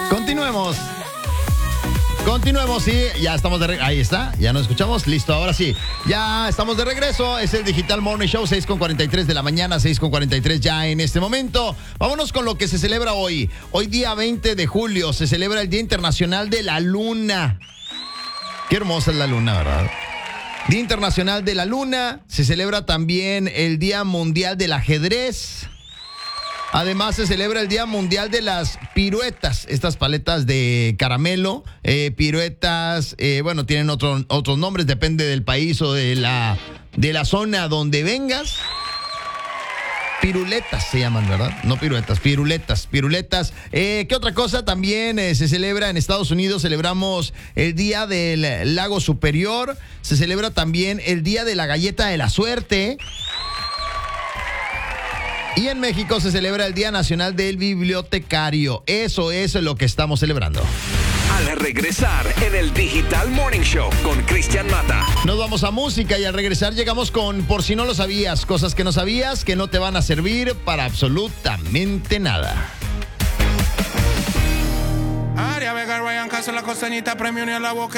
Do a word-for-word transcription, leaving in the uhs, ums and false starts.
Continuemos. Continuemos, sí, ya estamos de regreso. Ahí está, ya nos escuchamos. Listo, ahora sí. Ya estamos de regreso. Es el Digital Morning Show, seis con cuarenta y tres de la mañana, seis con cuarenta y tres ya en este momento. Vámonos con lo que se celebra hoy. Hoy, día veinte de julio, se celebra el Día Internacional de la Luna. Qué hermosa es la luna, ¿verdad? Día Internacional de la Luna. Se celebra también el Día Mundial del Ajedrez. Además, se celebra el Día Mundial de las Piruetas, estas paletas de caramelo, eh, piruetas, eh, bueno, tienen otro, otros nombres, depende del país o de la, de la zona donde vengas. Piruletas se llaman, ¿verdad? No piruetas, piruletas, piruletas. Eh, ¿Qué otra cosa también eh, se celebra en Estados Unidos? Celebramos el Día del Lago Superior, se celebra también el Día de la Galleta de la Suerte. Y en México se celebra el Día Nacional del Bibliotecario. Eso es lo que estamos celebrando. Al regresar en el Digital Morning Show con Cristian Mata. Nos vamos a música y al regresar llegamos con Por si no lo sabías. Cosas que no sabías que no te van a servir para absolutamente nada. Aria Vega, Ryan Castro, la costeñita, premio ni a la boca.